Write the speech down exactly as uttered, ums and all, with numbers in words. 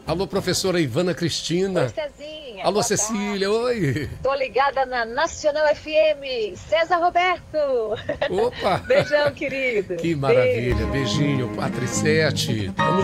Alô, professora Ivana Cristina. Oi, Cezinha. Alô, Boa Cecília, tarde. oi. Tô ligada na Nacional F M. César Roberto. Opa, Beijão, querido. que maravilha. Beijo. Beijinho, quatro e sete. Tamo